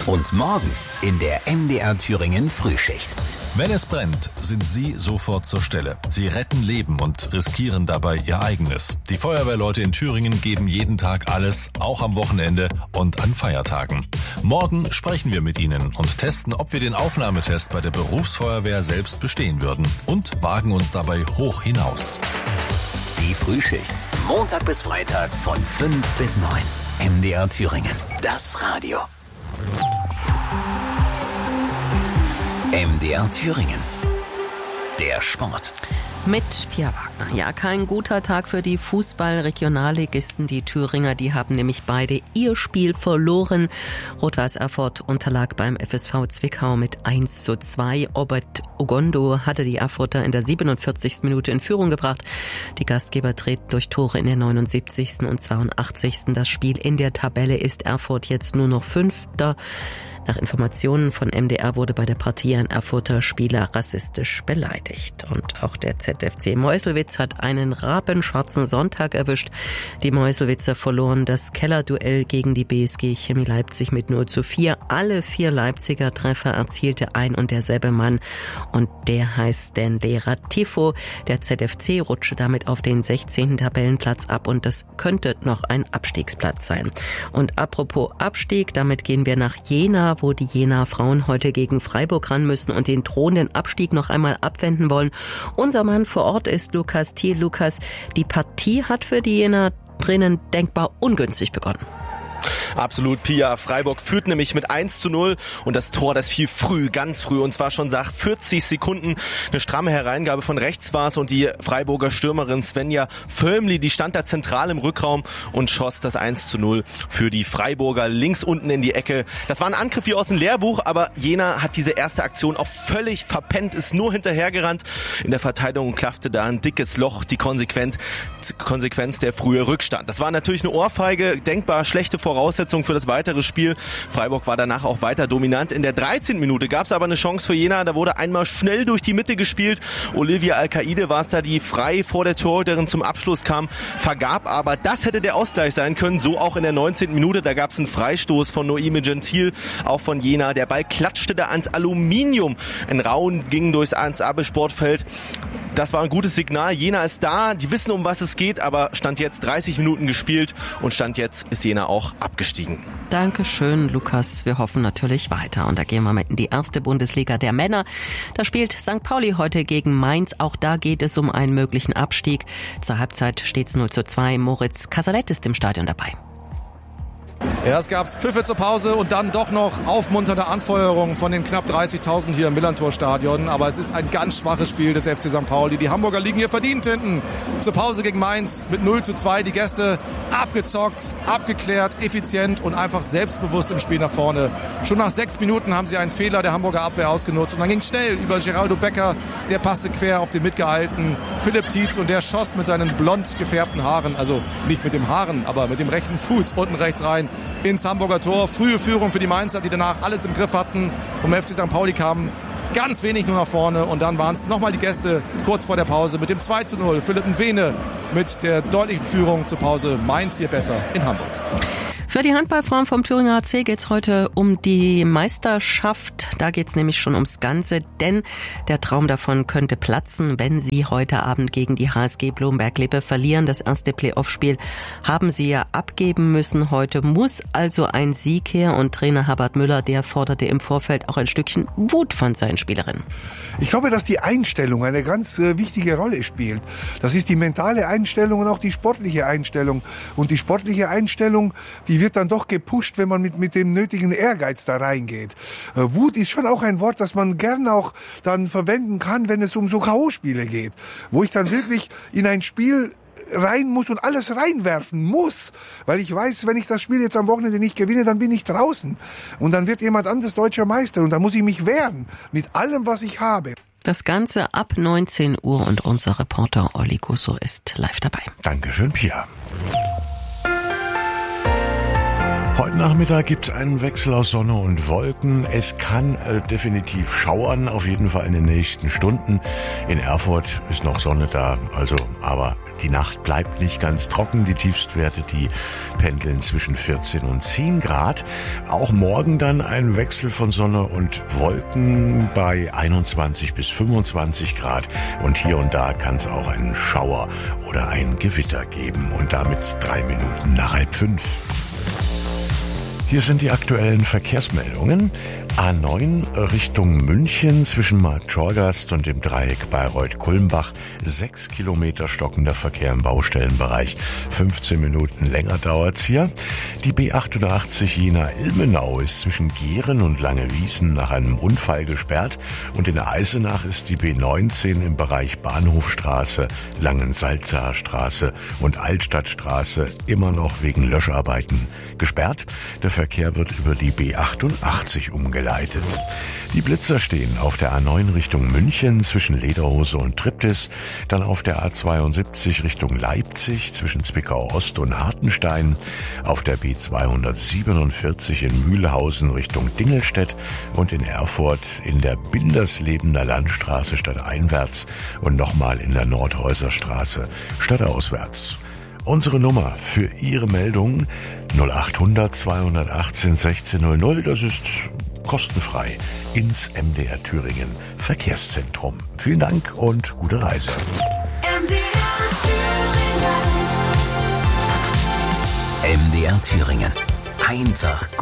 Und morgen in der MDR Thüringen Frühschicht. Wenn es brennt, sind Sie sofort zur Stelle. Sie retten Leben und riskieren dabei Ihr eigenes. Die Feuerwehrleute in Thüringen geben jeden Tag alles, auch am Wochenende und an Feiertagen. Morgen sprechen wir mit Ihnen und testen, ob wir den Aufnahmetest bei der Berufsfeuerwehr selbst bestehen würden und wagen uns dabei hoch hinaus. Die Frühschicht. Montag bis Freitag von 5 bis 9. MDR Thüringen. Das Radio. MDR Thüringen. Der Sport. Mit Pia Wagner. Ja, kein guter Tag für die Fußball-Regionalligisten. Die Thüringer, die haben nämlich beide ihr Spiel verloren. Rot-Weiß Erfurt unterlag beim FSV Zwickau mit 1:2. Obert Ogondo hatte die Erfurter in der 47. Minute in Führung gebracht. Die Gastgeber treten durch Tore in der 79. und 82. Das Spiel in der Tabelle ist Erfurt jetzt nur noch Fünfter. Nach Informationen von MDR wurde bei der Partie ein Erfurter Spieler rassistisch beleidigt. Und auch der ZFC Meuselwitz hat einen rabenschwarzen Sonntag erwischt. Die Meuselwitzer verloren das Kellerduell gegen die BSG Chemie Leipzig mit 0:4. Alle 4 Leipziger Treffer erzielte ein und derselbe Mann. Und der heißt Stanley Ratifo. Der ZFC rutschte damit auf den 16. Tabellenplatz ab und das könnte noch ein Abstiegsplatz sein. Und apropos Abstieg, damit gehen wir nach Jena, wo die Jenaer Frauen heute gegen Freiburg ran müssen und den drohenden Abstieg noch einmal abwenden wollen. Unser Mann vor Ort ist Lukas Thiel. Lukas, die Partie hat für die Jenaer drinnen denkbar ungünstig begonnen. Absolut, Pia. Freiburg führt nämlich mit 1:0 und das Tor, das fiel früh, ganz früh, und zwar schon nach 40 Sekunden. Eine stramme Hereingabe von rechts war es und die Freiburger Stürmerin Svenja Völmli, die stand da zentral im Rückraum und schoss das 1:0 für die Freiburger links unten in die Ecke. Das war ein Angriff wie aus dem Lehrbuch, aber Jena hat diese erste Aktion auch völlig verpennt, ist nur hinterhergerannt. In der Verteidigung klaffte da ein dickes Loch, die Konsequenz der frühe Rückstand. Das war natürlich eine Ohrfeige, denkbar schlechte Voraussetzung für das weitere Spiel. Freiburg war danach auch weiter dominant. In der 13. Minute gab es aber eine Chance für Jena. Da wurde einmal schnell durch die Mitte gespielt. Olivia Al-Qaide war es da, die frei vor der Torhüterin zum Abschluss kam, vergab aber. Das hätte der Ausgleich sein können. So auch in der 19. Minute. Da gab es einen Freistoß von Noemi Gentil, auch von Jena. Der Ball klatschte da ans Aluminium. Ein Raun ging durchs Abel-Sportfeld. Das war ein gutes Signal. Jena ist da. Die wissen, um was es geht. Aber Stand jetzt 30 Minuten gespielt. Und Stand jetzt ist Jena auch abgestiegen. Dankeschön, Lukas. Wir hoffen natürlich weiter. Und da gehen wir mal in die erste Bundesliga der Männer. Da spielt St. Pauli heute gegen Mainz. Auch da geht es um einen möglichen Abstieg. Zur Halbzeit steht es 0:2. Moritz Casalet ist im Stadion dabei. Ja, es gab Pfiffe zur Pause und dann doch noch aufmunternde Anfeuerung von den knapp 30.000 hier im Millantor-Stadion. Aber es ist ein ganz schwaches Spiel des FC St. Pauli. Die Hamburger liegen hier verdient hinten. Zur Pause gegen Mainz mit 0:2. Die Gäste abgezockt, abgeklärt, effizient und einfach selbstbewusst im Spiel nach vorne. Schon nach 6 Minuten haben sie einen Fehler der Hamburger Abwehr ausgenutzt. Und dann ging es schnell über Geraldo Becker. Der passte quer auf den mitgehaltenen Philipp Tietz und der schoss mit seinen blond gefärbten Haaren, also nicht mit dem Haaren, aber mit dem rechten Fuß unten rechts rein ins Hamburger Tor. Frühe Führung für die Mainzer, die danach alles im Griff hatten. Vom FC St. Pauli kamen ganz wenig nur nach vorne und dann waren es nochmal die Gäste kurz vor der Pause mit dem 2:0. Philipp Nwene mit der deutlichen Führung zur Pause. Mainz hier besser in Hamburg. Für die Handballfrauen vom Thüringer HC geht's heute um die Meisterschaft. Da geht's nämlich schon ums Ganze, denn der Traum davon könnte platzen, wenn sie heute Abend gegen die HSG Blomberg-Lippe verlieren. Das erste Playoff-Spiel haben sie ja abgeben müssen. Heute muss also ein Sieg her und Trainer Herbert Müller, der forderte im Vorfeld auch ein Stückchen Wut von seinen Spielerinnen. Ich glaube, dass die Einstellung eine ganz wichtige Rolle spielt. Das ist die mentale Einstellung und auch die sportliche Einstellung. Und die sportliche Einstellung, die wird dann doch gepusht, wenn man mit dem nötigen Ehrgeiz da reingeht. Wut ist schon auch ein Wort, das man gern auch dann verwenden kann, wenn es um so K.O.-Spiele geht. Wo ich dann wirklich in ein Spiel rein muss und alles reinwerfen muss, weil ich weiß, wenn ich das Spiel jetzt am Wochenende nicht gewinne, dann bin ich draußen und dann wird jemand anderes deutscher Meister und dann muss ich mich wehren mit allem, was ich habe. Das Ganze ab 19 Uhr und unser Reporter Olli Gusso ist live dabei. Dankeschön, Pia. Heute Nachmittag gibt es einen Wechsel aus Sonne und Wolken. Es kann definitiv schauern, auf jeden Fall in den nächsten Stunden. In Erfurt ist noch Sonne da, aber die Nacht bleibt nicht ganz trocken. Die Tiefstwerte, die pendeln zwischen 14 und 10 Grad. Auch morgen dann ein Wechsel von Sonne und Wolken bei 21 bis 25 Grad. Und hier und da kann es auch einen Schauer oder ein Gewitter geben. Und damit 3 Minuten nach 4:30. Hier sind die aktuellen Verkehrsmeldungen. A9 Richtung München zwischen Marktschorgast und dem Dreieck Bayreuth-Kulmbach. 6 Kilometer stockender Verkehr im Baustellenbereich. 15 Minuten länger dauert's hier. Die B88 Jena-Ilmenau ist zwischen Gehren und Langewiesen nach einem Unfall gesperrt. Und in Eisenach ist die B19 im Bereich Bahnhofstraße, Langensalzaer Straße und Altstadtstraße immer noch wegen Löscharbeiten gesperrt. Der Verkehr wird über die B88 umgeleitet. Die Blitzer stehen auf der A9 Richtung München zwischen Lederhose und Triptis, dann auf der A72 Richtung Leipzig zwischen Zwickau Ost und Hartenstein, auf der B247 in Mühlhausen Richtung Dingelstedt und in Erfurt in der Binderslebener Landstraße stadteinwärts und nochmal in der Nordhäuser Straße stadtauswärts. Unsere Nummer für Ihre Meldung 0800 218 1600, das ist kostenfrei ins MDR Thüringen Verkehrszentrum. Vielen Dank und gute Reise. MDR Thüringen. Einfach gut.